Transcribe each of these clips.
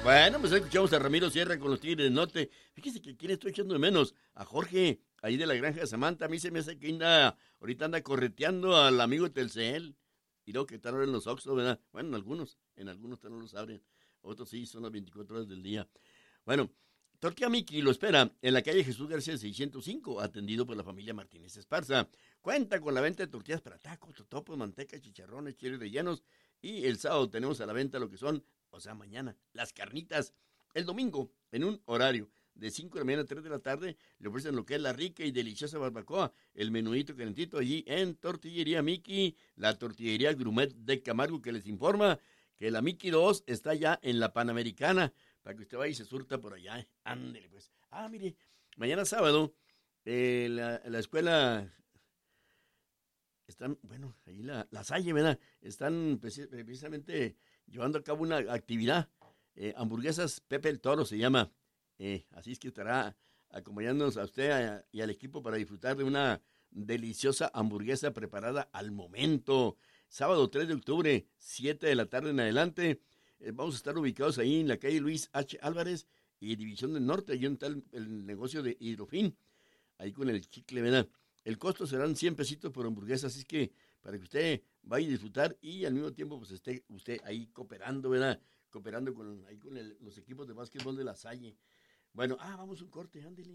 Bueno, pues escuchamos a Ramiro Sierra con los Tigres del Norte. Fíjese que quién estoy echando de menos. A Jorge, ahí de la granja de Samantha. A mí se me hace que ahorita anda correteando al amigo Telcel. Y luego que están ahora en los Oxxo, ¿verdad? Bueno, en algunos no los abren. Otros sí, son las 24 horas del día. Bueno, Tortilla Miki lo espera en la calle Jesús García 605, atendido por la familia Martínez Esparza. Cuenta con la venta de tortillas para tacos, totopos, manteca, chicharrones, chiles rellenos. Y el sábado tenemos a la venta lo que son, o sea, mañana, las carnitas. El domingo, en un horario de 5 de la mañana a 3 de la tarde, le ofrecen lo que es la rica y deliciosa barbacoa, el menudito calentito allí en Tortillería Miki, la tortillería Grumet de Camargo, que les informa que la Miki 2 está ya en la Panamericana, para que usted vaya y se surta por allá. Ándele, pues. Mire, mañana sábado, la escuela, están, bueno, ahí la Salle, ¿verdad? Están precisamente llevando a cabo una actividad, hamburguesas Pepe el Toro se llama, así es que estará acompañándonos a usted y al equipo para disfrutar de una deliciosa hamburguesa preparada al momento. Sábado 3 de octubre, 7 de la tarde en adelante. Vamos a estar ubicados ahí en la calle Luis H. Álvarez y División del Norte, ahí está el negocio de Hidrofin, ahí con el chicle, ¿verdad? El costo serán 100 pesitos por hamburguesa, así es que para que usted vaya a disfrutar y al mismo tiempo pues esté usted ahí cooperando, ¿verdad? Cooperando con los equipos de básquetbol de la Salle. Bueno, vamos a un corte, ándele.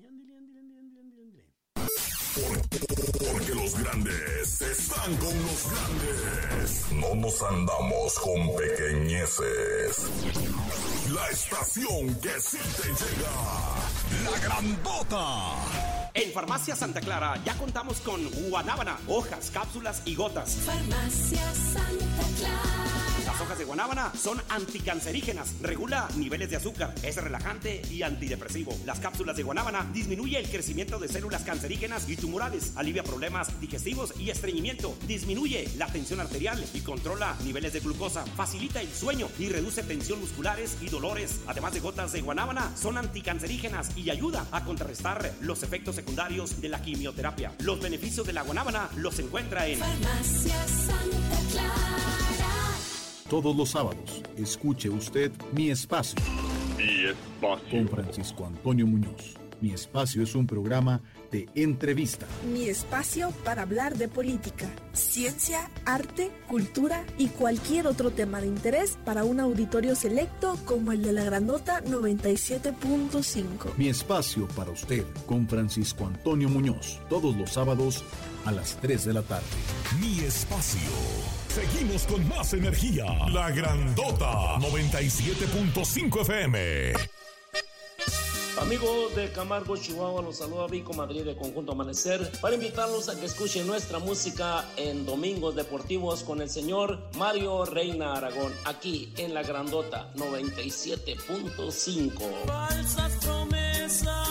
Porque los grandes están con los grandes. No nos andamos con pequeñeces. La estación que sí te llega. La Grandota. En Farmacia Santa Clara ya contamos con guanábana, hojas, cápsulas y gotas. Farmacia Santa Clara. Las hojas de guanábana son anticancerígenas, regula niveles de azúcar, es relajante y antidepresivo. Las cápsulas de guanábana disminuye el crecimiento de células cancerígenas y tumorales, alivia problemas digestivos y estreñimiento, disminuye la tensión arterial y controla niveles de glucosa, facilita el sueño y reduce tensión musculares y dolores. Además de gotas de guanábana, son anticancerígenas y ayuda a contrarrestar los efectos secundarios de la quimioterapia. Los beneficios de la guanábana los encuentra en Farmacia Santa Clara. Todos los sábados, escuche usted Mi Espacio. Mi Espacio. Con Francisco Antonio Muñoz. Mi Espacio es un programa de entrevista. Mi espacio para hablar de política, ciencia, arte, cultura y cualquier otro tema de interés para un auditorio selecto como el de la Grandota 97.5. Mi Espacio para usted con Francisco Antonio Muñoz. Todos los sábados a las 3 de la tarde. Mi Espacio. Seguimos con más energía. La Grandota 97.5 FM. Amigos de Camargo, Chihuahua, los saluda Vico Madrid de Conjunto Amanecer para invitarlos a que escuchen nuestra música en Domingos Deportivos con el señor Mario Reina Aragón, aquí en La Grandota 97.5. Falsas promesas.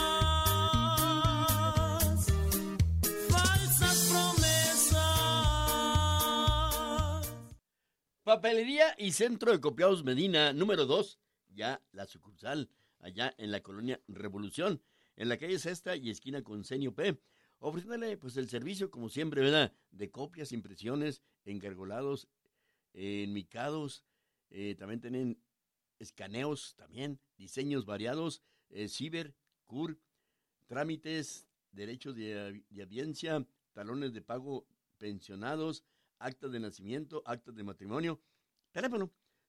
Papelería y Centro de Copiados Medina, número 2, ya la sucursal, allá en la colonia Revolución, en la calle Sexta y esquina con Senio P, ofreciéndole pues el servicio, como siempre, ¿verdad?, de copias, impresiones, engargolados, enmicados, también tienen escaneos, también, diseños variados, ciber, CUR, trámites, derechos de audiencia, talones de pago pensionados, actas de nacimiento, actas de matrimonio, teléfono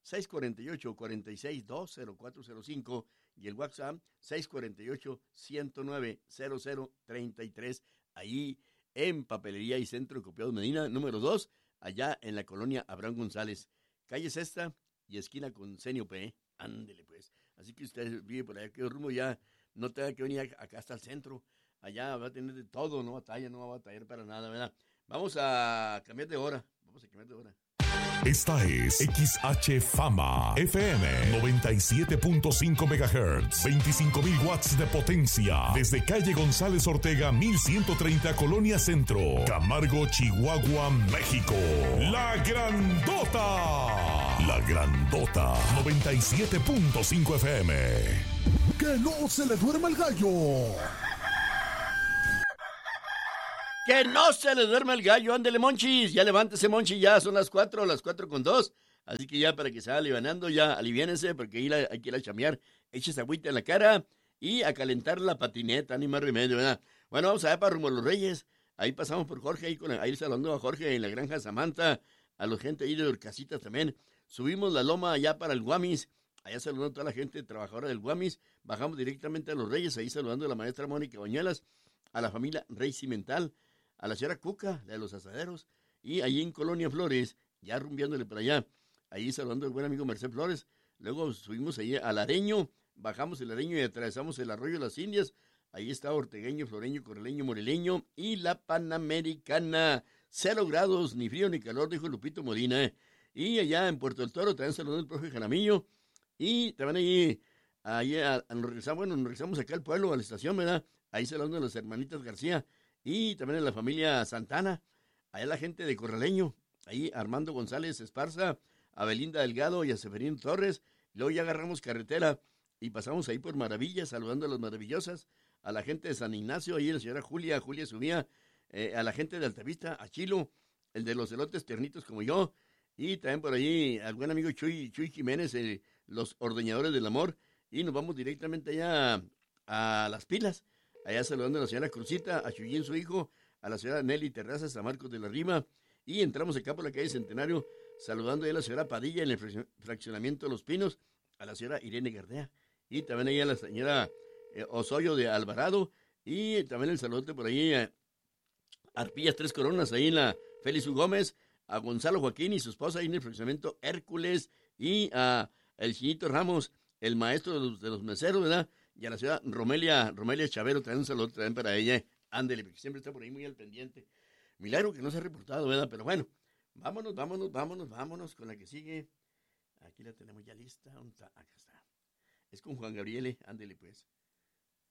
648-46-20405 y el WhatsApp 648-109-0033, ahí en Papelería y Centro de Copiados Medina, número 2, allá en la colonia Abraham González, calle Sexta y esquina con Senio P. Ándele pues. Así que usted vive por allá, que rumbo ya no tenga que venir acá hasta el centro, allá va a tener de todo, no va a batallar para nada, ¿verdad? Vamos a cambiar de hora. Esta es XH Fama FM 97.5 MHz, 25,000 watts de potencia, desde calle González Ortega 1130, Colonia Centro, Camargo, Chihuahua, México. La Grandota. La Grandota 97.5 FM. Que no se le duerma el gallo. Que no se le duerma el gallo, ándele, Monchis, ya levántese, Monchi, ya son las 4:02. Así que ya para que se vaya alivianando, ya aliviánense, porque hay que ir a chamear. Eches agüita en la cara y a calentar la patineta, ni más remedio, ¿verdad? Bueno, vamos allá para rumbo a Los Reyes. Ahí pasamos por Jorge, ahí saludando a Jorge en la granja Samantha, a la gente ahí de Orcasitas también. Subimos la loma allá para el Guamis, allá saludando a toda la gente trabajadora del Guamis. Bajamos directamente a Los Reyes, ahí saludando a la maestra Mónica Bañuelas, a la familia Rey Cimental, a la señora Cuca, de los asaderos, y allí en Colonia Flores, ya rumbeándole para allá, ahí saludando al buen amigo Merced Flores. Luego subimos allí al Areño, bajamos el Areño y atravesamos el Arroyo de las Indias. Ahí está Ortegueño, Floreño, Correleño, Moreleño y la Panamericana. 0 grados, ni frío ni calor, dijo Lupito Modina. Y allá en Puerto del Toro también saludando al profe Jaramillo. Y también nos regresamos acá al pueblo, a la estación, ¿verdad? Ahí saludando a las hermanitas García. Y también a la familia Santana. Allá la gente de Corraleño. Ahí Armando González Esparza, a Belinda Delgado y a Seferín Torres. Luego ya agarramos carretera y pasamos ahí por Maravillas, saludando a las maravillosas, a la gente de San Ignacio, ahí la señora Julia subía, a la gente de Altavista, a Chilo, el de los elotes ternitos como yo, y también por ahí al buen amigo Chuy Jiménez, los ordeñadores del amor, y nos vamos directamente allá a Las Pilas, allá saludando a la señora Cruzita, a Chuyín su hijo, a la señora Nelly Terrazas, a Marcos de la Rima, y entramos acá por la calle Centenario, saludando a la señora Padilla en el fraccionamiento de Los Pinos, a la señora Irene Gardea, y también ahí a la señora Osoyo de Alvarado, y también el saludo por ahí a Arpillas Tres Coronas, ahí en la Félix U. Gómez, a Gonzalo Joaquín y su esposa ahí en el fraccionamiento Hércules, y a el Chinito Ramos, el maestro de los meseros, ¿verdad? Y a la señora Romelia Chavero, también un saludo también para ella, ándele, porque siempre está por ahí muy al pendiente. Milagro que no se ha reportado, ¿verdad? Pero bueno, vámonos con la que sigue. Aquí la tenemos ya lista. Acá está. Es con Juan Gabriele, ándele pues.